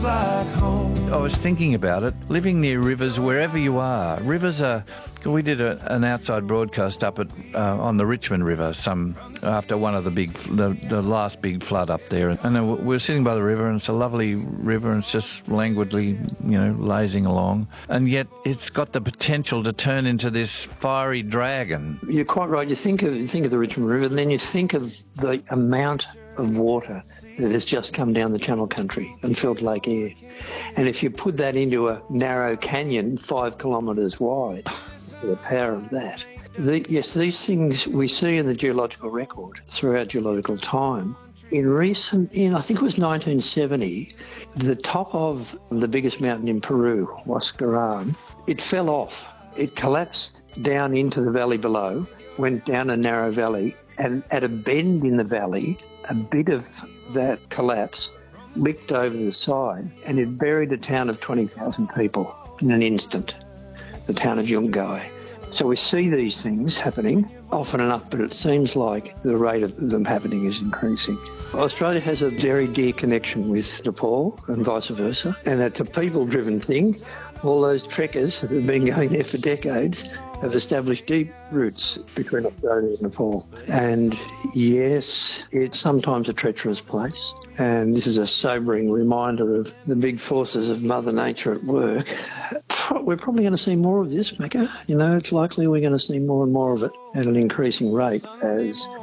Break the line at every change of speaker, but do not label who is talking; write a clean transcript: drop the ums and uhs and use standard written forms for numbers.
like home.
I was thinking about it, living near rivers wherever you are. Rivers are... We did an outside broadcast up at on the Richmond River after one of the last big flood up there. And we were sitting by the river, and it's a lovely river, and it's just languidly, lazing along. And yet it's got the potential to turn into this fiery dragon.
You're quite right. You think of the Richmond River, and then you think of the amount of water that has just come down the Channel Country and filled Lake Eyre. And if you put that into a narrow canyon 5 kilometres wide, the power of that. Yes, these things we see in the geological record throughout geological time. I think it was 1970, the top of the biggest mountain in Peru, Huascarán, it fell off. It collapsed down into the valley below, went down a narrow valley, and at a bend in the valley, a bit of that collapse licked over the side, and it buried a town of 20,000 people in an instant, the town of Yungay. So we see these things happening often enough, but it seems like the rate of them happening is increasing. Australia has a very dear connection with Nepal and vice versa, and it's a people-driven thing. All those trekkers that have been going there for decades have established deep roots between Australia and Nepal. And yes, it's sometimes a treacherous place. And this is a sobering reminder of the big forces of Mother Nature at work. We're probably going to see more of this, Macca. It's likely we're going to see more and more of it at an increasing rate as